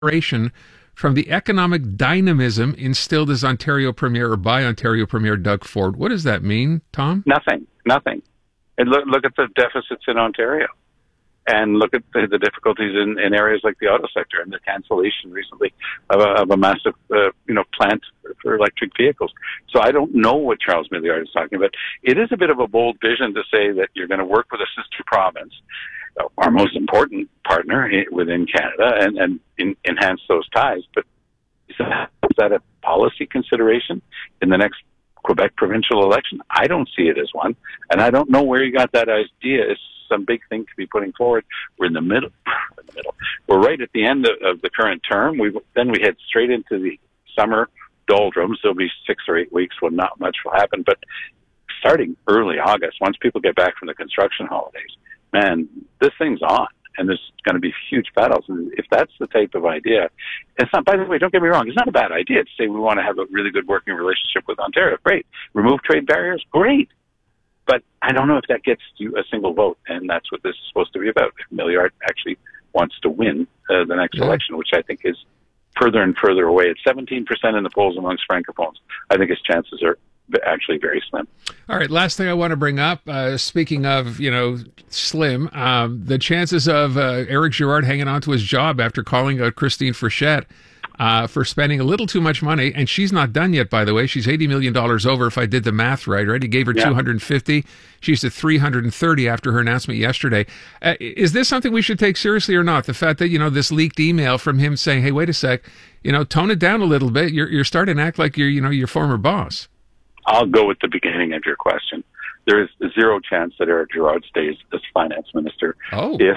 from the economic dynamism instilled as Ontario Premier or by Ontario Premier Doug Ford. What does that mean, Tom? Nothing. And look at the deficits in Ontario, and look at the difficulties in areas like the auto sector and the cancellation recently of a massive plant for electric vehicles. So I don't know what Charles Milliard is talking about. It is a bit of a bold vision to say that you're going to work with a sister province, our most important partner within Canada, and enhance those ties. But is that a policy consideration in the next Quebec provincial election? I don't see it as one, and I don't know where you got that idea. It's some big thing to be putting forward. We're in the middle. We're right at the end of the current term. Then we head straight into the summer doldrums. There'll be 6 or 8 weeks when not much will happen, but starting early August, once people get back from the construction holidays, man, this thing's on, and there's going to be huge battles. And if that's the type of idea, it's not, by the way, don't get me wrong, it's not a bad idea to say we want to have a really good working relationship with Ontario. Great. Remove trade barriers? Great. But I don't know if that gets you a single vote, and that's what this is supposed to be about. If Milliard actually wants to win the next election, which I think is further and further away. It's 17% in the polls amongst Francophones. I think his chances are actually very slim. All right, last thing I want to bring up, speaking of, slim, the chances of Eric Girard hanging on to his job after calling out Christine Frechette for spending a little too much money, and she's not done yet, by the way. She's $80 million over, if I did the math right? He gave her 250. She's at 330 after her announcement yesterday. Is this something we should take seriously or not? The fact that, this leaked email from him saying, hey, wait a sec, tone it down a little bit. You're starting to act like you're, your former boss. I'll go with the beginning of your question. There is zero chance that Eric Girard stays as finance minister if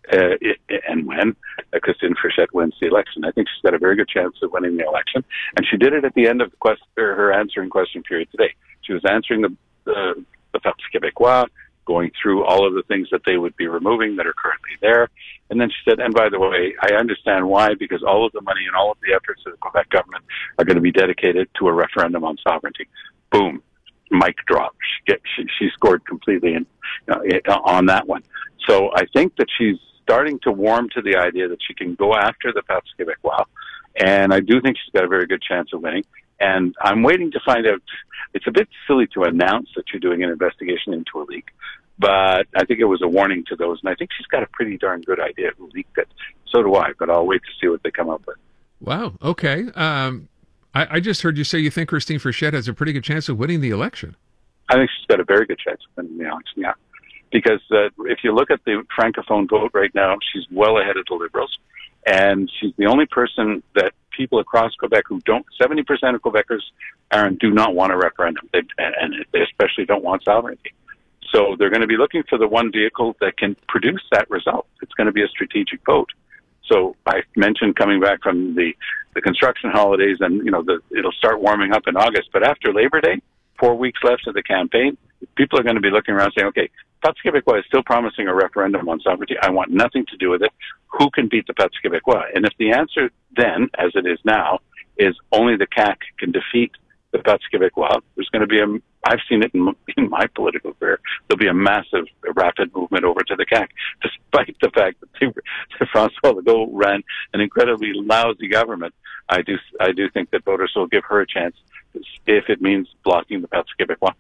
and when Christine Frechette wins the election. I think she's got a very good chance of winning the election, and she did it at the end of her answering question period today. She was answering the Parti Québécois, going through all of the things that they would be removing that are currently there. And then she said, and by the way, I understand why, because all of the money and all of the efforts of the Quebec government are going to be dedicated to a referendum on sovereignty. Boom. Mic drop. She scored completely on that one. So I think that she's starting to warm to the idea that she can go after the Parti Québécois, and I do think she's got a very good chance of winning. And I'm waiting to find out. It's a bit silly to announce that you're doing an investigation into a leak, but I think it was a warning to those, and I think she's got a pretty darn good idea who leaked it. So do I, but I'll wait to see what they come up with. Wow. Okay. I just heard you say you think Christine Frechette has a pretty good chance of winning the election. I think she's got a very good chance of winning the election, yeah. Because if you look at the Francophone vote right now, she's well ahead of the Liberals. And she's the only person that people across Quebec who don't, 70% of Quebecers, Aaron, do not want a referendum. And they especially don't want sovereignty. So they're going to be looking for the one vehicle that can produce that result. It's going to be a strategic vote. So I mentioned coming back from the construction holidays, and it'll start warming up in August. But after Labor Day, 4 weeks left of the campaign, people are going to be looking around saying, okay, Parti Québécois is still promising a referendum on sovereignty. I want nothing to do with it. Who can beat the Parti Québécois? And if the answer then, as it is now, is only the CAQ can defeat the Parti Québécois, there's going to be I've seen it in my political career, there'll be a massive, rapid movement over to the CAQ, despite the fact that François Legault ran an incredibly lousy government. I do think that voters will give her a chance if it means blocking the Parti Québécois.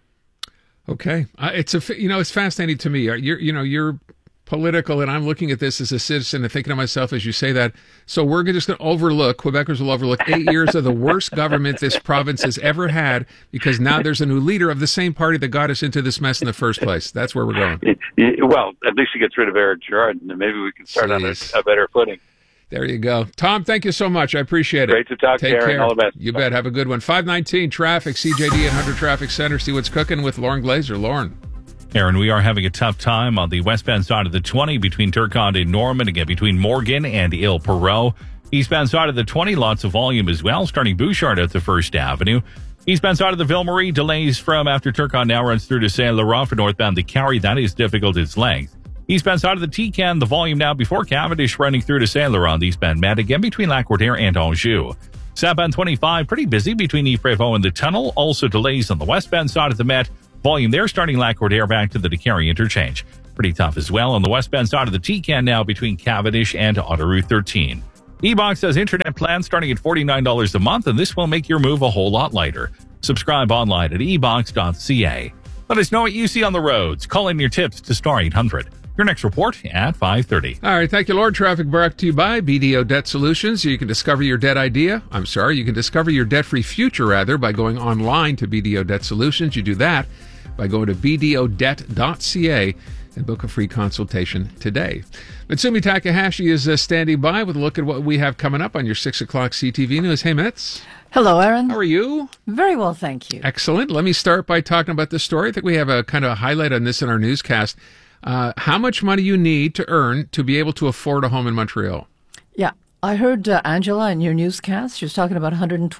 Okay, it's fascinating to me. You're political, and I'm looking at this as a citizen and thinking to myself as you say that. So we're just going to overlook, Quebecers will overlook 8 years of the worst government this province has ever had, because now there's a new leader of the same party that got us into this mess in the first place. That's where we're going. Well, at least she gets rid of Eric Girard, and maybe we can start on a better footing. There you go. Tom, thank you so much. I appreciate it. Great to talk to you, Aaron. All the best. You bet. Have a good one. 519 traffic, CJD at Hunter Traffic Center. See what's cooking with Lauren Glazer. Lauren. Aaron, we are having a tough time on the westbound side of the 20 between Turcotte and Norman, again between Morgan and Ile Perrot. Eastbound side of the 20, lots of volume as well, starting Bouchard at the 1st Avenue. Eastbound side of the Ville-Marie, delays from after Turcotte now runs through to Saint Laurent for northbound to Carrie. That is difficult its length. Eastbound side of the Tican, the volume now before Cavendish running through to Saint Laurent. Eastbound Met again between Lac-Quartier and Anjou. Southbound 25, pretty busy between Yves-Prévost and the Tunnel. Also delays on the westbound side of the Met. Volume there starting Lac-Quartier back to the DeCarry interchange. Pretty tough as well on the westbound side of the Tican now between Cavendish and Autoroute 13. eBox has internet plans starting at $49 a month, and this will make your move a whole lot lighter. Subscribe online at ebox.ca. Let us know what you see on the roads. Call in your tips to star 800. Your next report at 5:30. All right, thank you, Lord. Traffic brought to you by BDO Debt Solutions. You can discover your debt idea. You can discover your debt-free future, rather, by going online to BDO Debt Solutions. You do that by going to bdodebt.ca and book a free consultation today. Mitsumi Takahashi is standing by with a look at what we have coming up on your 6 o'clock CTV News. Hey, Mitz. Hello, Aaron. How are you? Very well, thank you. Excellent. Let me start by talking about this story. I think we have a kind of a highlight on this in our newscast. How much money you need to earn to be able to afford a home in Montreal. Yeah, I heard Angela in your newscast. She was talking about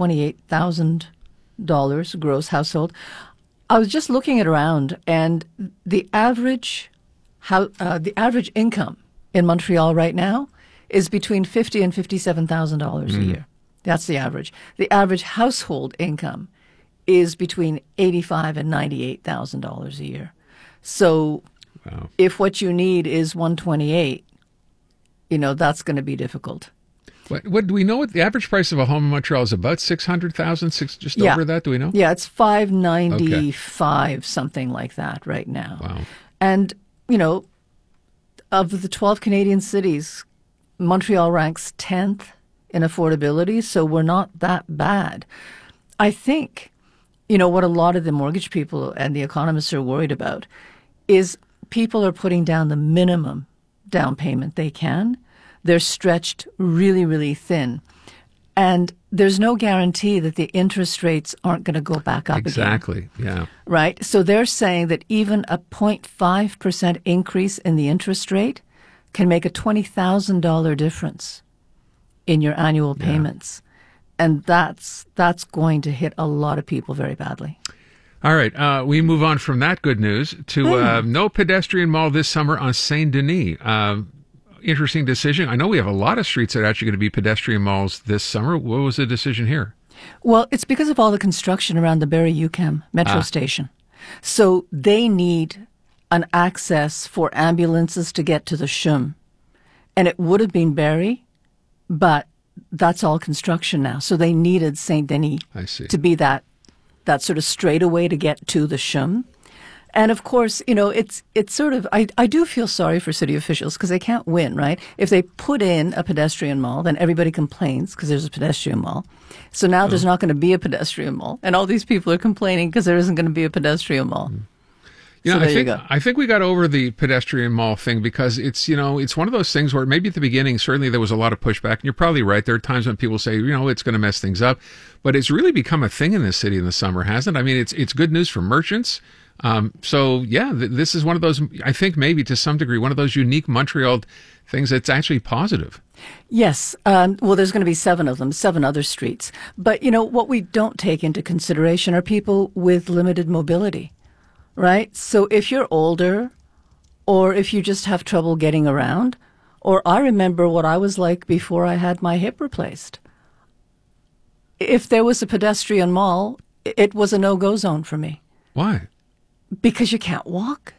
$128,000 gross household. I was just looking it around, and the average income in Montreal right now is between $50,000 and $57,000 a year. That's the average. The average household income is between $85,000 and $98,000 a year. So. Wow. If what you need is 128, that's going to be difficult. What do we know? What the average price of a home in Montreal is about 600,000, just over that. Do we know? Yeah, it's 595, something like that right now. Wow. And of the 12 Canadian cities, Montreal ranks 10th in affordability, so we're not that bad. I think, what a lot of the mortgage people and the economists are worried about is people are putting down the minimum down payment they can. They're stretched really, really thin. And there's no guarantee that the interest rates aren't going to go back up Exactly, yeah. Right? So they're saying that even a 0.5% increase in the interest rate can make a $20,000 difference in your annual payments. And that's going to hit a lot of people very badly. All right, we move on from that good news to no pedestrian mall this summer on Saint Denis. Interesting decision. I know we have a lot of streets that are actually going to be pedestrian malls this summer. What was the decision here? Well, it's because of all the construction around the Barrie-UQAM metro station. So they need an access for ambulances to get to the CHUM. And it would have been Barrie, but that's all construction now. So they needed Saint Denis to be that sort of straightaway to get to the CHUM. And of course, it's sort of, I do feel sorry for city officials because they can't win, right? If they put in a pedestrian mall, then everybody complains because there's a pedestrian mall. So now there's not going to be a pedestrian mall. And all these people are complaining because there isn't going to be a pedestrian mall. So I think we got over the pedestrian mall thing because it's one of those things where maybe at the beginning, certainly there was a lot of pushback. And you're probably right. There are times when people say, it's going to mess things up. But it's really become a thing in this city in the summer, hasn't it? I mean, it's good news for merchants. This is one of those, I think maybe to some degree, one of those unique Montreal things that's actually positive. Yes. Well, there's going to be 7 of them, 7 other streets. But, what we don't take into consideration are people with limited mobility, right? So if you're older or if you just have trouble getting around, or I remember what I was like before I had my hip replaced. If there was a pedestrian mall, it was a no-go zone for me. Why? Because you can't walk.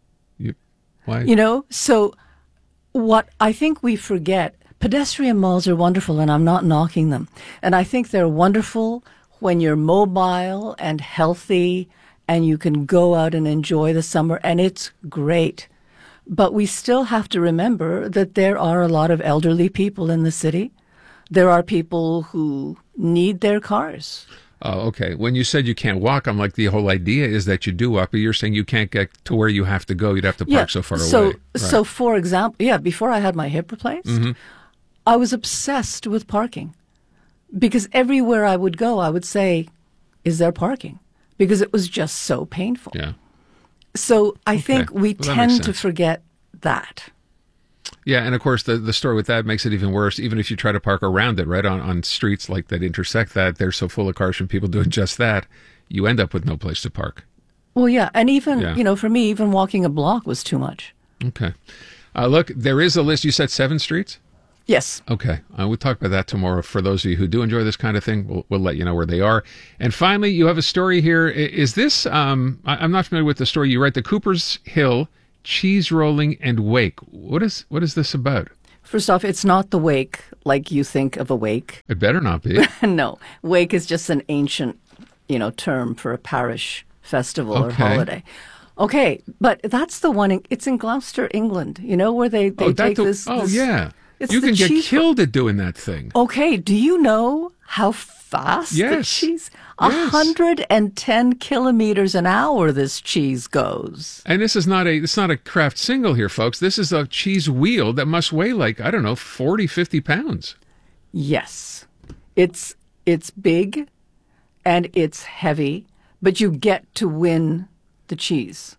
Why? So what I think we forget, pedestrian malls are wonderful, and I'm not knocking them. And I think they're wonderful when you're mobile and healthy and you can go out and enjoy the summer, and it's great. But we still have to remember that there are a lot of elderly people in the city. There are people who need their cars. Oh, okay. When you said you can't walk, I'm like, the whole idea is that you do walk, but you're saying you can't get to where you have to go. You'd have to park so far away. Right. So, for example, before I had my hip replaced, I was obsessed with parking. Because everywhere I would go, I would say, is there parking? Because it was just so painful. Yeah. So I think we tend to forget that. Yeah, and of course the story with that makes it even worse. Even if you try to park around it, right, on streets like that intersect that, they're so full of cars from people doing just that, you end up with no place to park. Well, yeah, and even, for me, even walking a block was too much. Okay. Look, there is a list. You said 7 streets? Yes. Okay. We'll talk about that tomorrow. For those of you who do enjoy this kind of thing, we'll let you know where they are. And finally, you have a story here. Is this, I'm not familiar with the story. You write the Cooper's Hill Cheese Rolling and Wake. What is this about? First off, it's not the wake like you think of a wake. It better not be. No, wake is just an ancient, term for a parish festival or Okay. holiday. Okay, but that's the one. It's in Gloucester, England. Where they take this. Yeah. It's You the can get cheese- killed at doing that thing. Okay, do you know how fast the Yes. cheese? Yes. 110 kilometers an hour this cheese goes. And it's not a craft single here, folks. This is a cheese wheel that must weigh like, I don't know, 40, 50 pounds. Yes. It's big and it's heavy, but you get to win the cheese.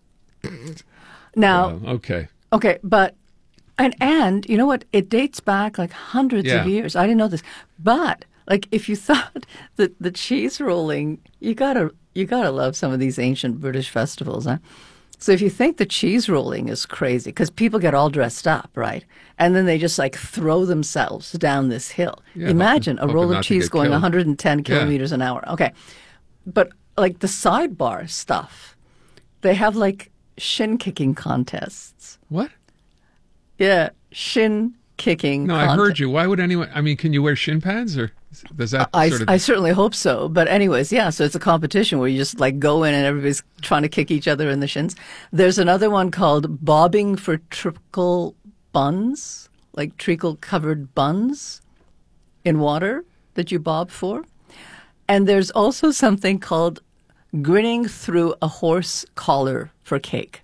Now, Okay. okay, but and you know what? It dates back like hundreds Yeah. of years. I didn't know this. But like if you thought that the cheese rolling, you gotta love some of these ancient British festivals, huh? So if you think the cheese rolling is crazy, because people get all dressed up, right? And then they just like throw themselves down this hill. Yeah, Imagine hoping a roll not of to cheese get going killed. 110 kilometers an hour. Okay. But like the sidebar stuff, they have like shin kicking contests. What? Yeah, shin kicking. No, I heard you. Why would anyone? I mean, can you wear shin pads or does that I sort of? certainly hope so. But anyways, yeah, so it's a competition where you just like go in and everybody's trying to kick each other in the shins. There's another one called bobbing for treacle buns, like treacle covered buns in water that you bob for. And there's also something called grinning through a horse collar for cake.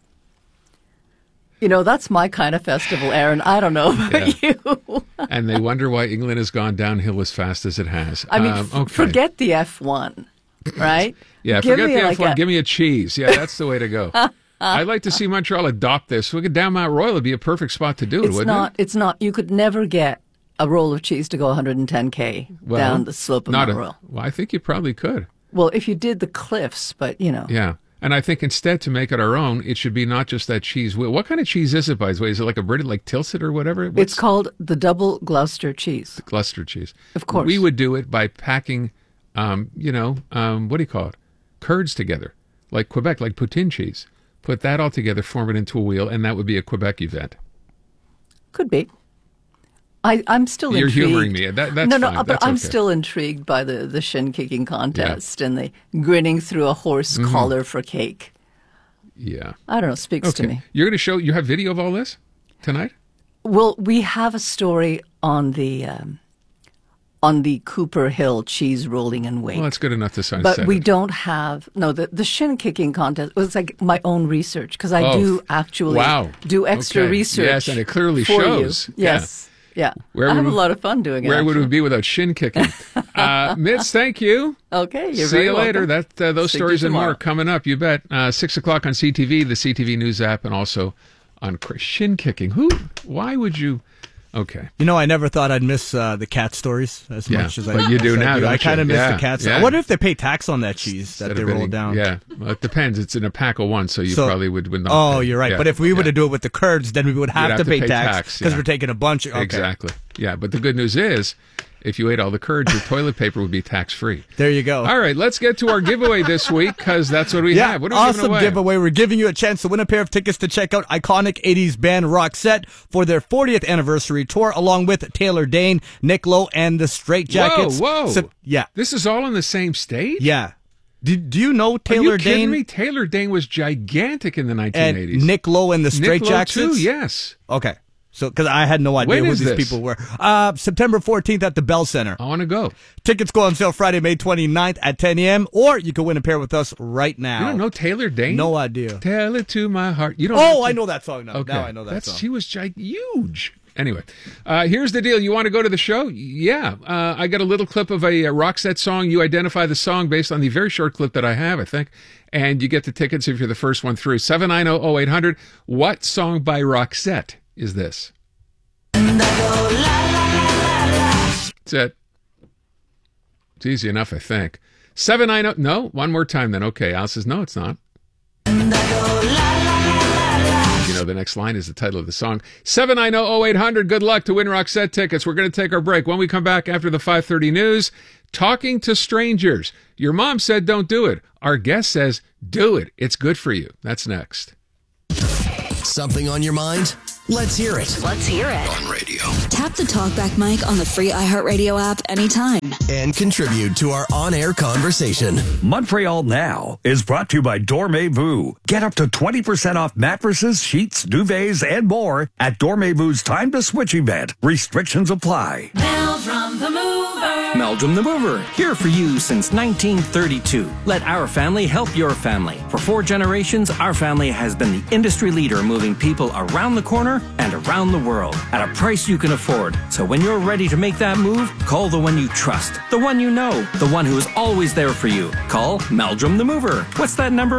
That's my kind of festival, Aaron. I don't know about you. And they wonder why England has gone downhill as fast as it has. I mean, okay. forget the F1, right? Yeah, Give forget me the like F1. a- Give me a cheese. Yeah, that's the way to go. I'd like to see Montreal adopt this. Look at down Mount Royal. It'd be a perfect spot to do it, wouldn't it? It's not. You could never get a roll of cheese to go 110K down the slope of Mount Royal. Well, I think you probably could. Well, if you did the cliffs, but Yeah. And I think instead, to make it our own, it should be not just that cheese wheel. What kind of cheese is it, by the way? Is it like a British, like Tilsit or whatever? It's called the double Gloucester cheese. Gloucester cheese. Of course. We would do it by packing, what do you call it? Curds together, like Quebec, like poutine cheese. Put that all together, form it into a wheel, and that would be a Quebec event. Could be. I'm still You're intrigued. humoring me. That's no, fine. but That's I'm okay. still intrigued by the shin kicking contest and the grinning through a horse Mm-hmm. collar for cake. Yeah. I don't know. Speaks to Okay. me. You're going to show, you have video of all this tonight? Well, we have a story on the Cooper Hill cheese rolling and wake. Well, that's good enough to sign. But we don't have the shin kicking contest was like my own research because I do actually do extra Okay. research. Yes, and it clearly for shows. You. Yes, yeah. Where I have would a lot of fun doing it. Where would actually. we be without shin kicking? Mitz, thank you. Okay, you're See very you later. welcome. Those Speak to stories you and more tomorrow. coming up. You bet. 6 o'clock on CTV, the CTV News app, and also on shin kicking. Why would you? Okay. I never thought I'd miss the cat stories as much as I but you do now, don't I kind you? of miss Yeah, the cats. yeah. I wonder if they pay tax on that cheese Instead that they of roll bidding- down. Yeah, well, it depends. It's in a pack of one, so you So- probably would not. Oh, pay. you're right. Yeah, But if we were yeah. to do it with the curds, then we would have to pay tax because yeah. we're taking a bunch. Okay. Exactly. Yeah, but the good news is, if you ate all the curds, your toilet paper would be tax free. There you go. All right, let's get to our giveaway this week because that's what we Yeah, have. What are we giving awesome away? giveaway. We're giving you a chance to win a pair of tickets to check out iconic 80s band Roxette for their 40th anniversary tour, along with Taylor Dane, Nick Lowe, and the Straight Jackets. Whoa. Yeah. This is all in the same state? Yeah. Do you know Are Taylor you kidding Dane me? Taylor Dane was gigantic in the 1980s. and Nick Lowe and the Straight Nick Lowe, Jackets? too, yes. Okay. So, because I had no idea When who is these this? people were. September 14th at the Bell Center. I want to go. Tickets go on sale Friday, May 29th at 10 a.m. Or you can win a pair with us right now. You don't know Taylor Dane? No idea. Tell it to my heart. You don't Oh, I know that song now. Okay. Now I know that song. She was huge. Anyway, here's the deal. You want to go to the show? Yeah. I got a little clip of a Roxette song. You identify the song based on the very short clip that I have, I think. And you get the tickets if you're the first one through. 790-0800. What song by Roxette is this? That's it. It's easy enough, I think. 790. No, one more time then. Okay. Al says, no, it's not. You know, the next line is the title of the song. 790-0800. Good luck to win Roxette tickets. We're going to take our break. When we come back after the 5:30 news, talking to strangers. Your mom said don't do it. Our guest says do it. It's good for you. That's next. Something on your mind? Let's hear it. Let's hear it. On radio. Tap the TalkBack mic on the free iHeartRadio app anytime. And contribute to our on-air conversation. Montreal Now is brought to you by Dormez-vous. Get up to 20% off mattresses, sheets, duvets, and more at Dormez-vou's Time to Switch event. Restrictions apply. Meldrum the Mover. Meldrum the Mover, here for you since 1932. Let our family help your family. For 4 generations, our family has been the industry leader moving people around the corner and around the world at a price you can afford. So when you're ready to make that move, call the one you trust, the one you know, the one who is always there for you. Call Meldrum the Mover. What's that number